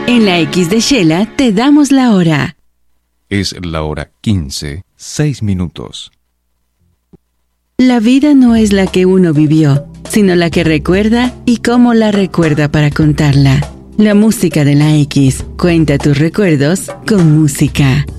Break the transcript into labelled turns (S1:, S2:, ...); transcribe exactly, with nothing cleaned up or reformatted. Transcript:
S1: En la X de Shela te damos la hora.
S2: Es la hora quince, seis minutos.
S1: La vida no es la que uno vivió, sino la que recuerda y cómo la recuerda para contarla. La música de la X. Cuenta tus recuerdos con música.